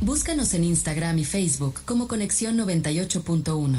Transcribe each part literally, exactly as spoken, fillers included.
Búscanos en Instagram y Facebook como Conexión noventa y ocho punto uno.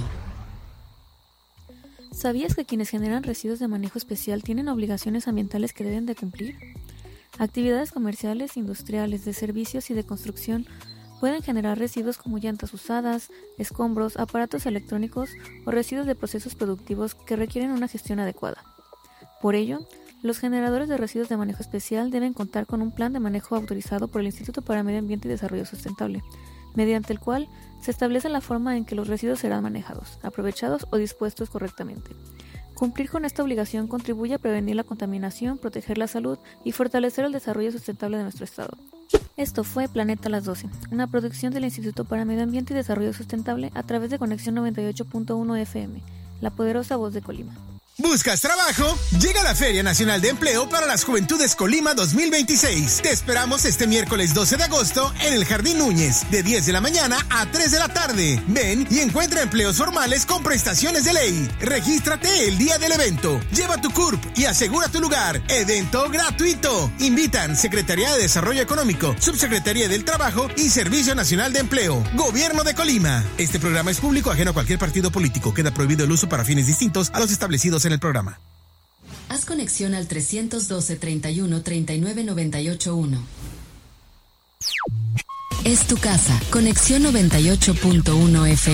¿Sabías que quienes generan residuos de manejo especial tienen obligaciones ambientales que deben de cumplir? Actividades comerciales, industriales, de servicios y de construcción pueden generar residuos como llantas usadas, escombros, aparatos electrónicos o residuos de procesos productivos que requieren una gestión adecuada. Por ello, los generadores de residuos de manejo especial deben contar con un plan de manejo autorizado por el Instituto para Medio Ambiente y Desarrollo Sustentable, mediante el cual se establece la forma en que los residuos serán manejados, aprovechados o dispuestos correctamente. Cumplir con esta obligación contribuye a prevenir la contaminación, proteger la salud y fortalecer el desarrollo sustentable de nuestro estado. Esto fue Planeta a las doce, una producción del Instituto para Medio Ambiente y Desarrollo Sustentable a través de Conexión noventa y ocho punto uno F M, la poderosa voz de Colima. ¿Buscas trabajo? Llega la Feria Nacional de Empleo para las Juventudes Colima dos mil veintiséis. Te esperamos este miércoles doce de agosto en el Jardín Núñez, de diez de la mañana a tres de la tarde. Ven y encuentra empleos formales con prestaciones de ley. Regístrate el día del evento. Lleva tu C U R P y asegura tu lugar. Evento gratuito. Invitan Secretaría de Desarrollo Económico, Subsecretaría del Trabajo y Servicio Nacional de Empleo. Gobierno de Colima. Este programa es público ajeno a cualquier partido político. Queda prohibido el uso para fines distintos a los establecidos en el programa. Haz conexión al trescientos doce, treinta y uno, treinta y nueve, noventa y ocho uno. Es tu casa. Conexión noventa y ocho punto uno F M.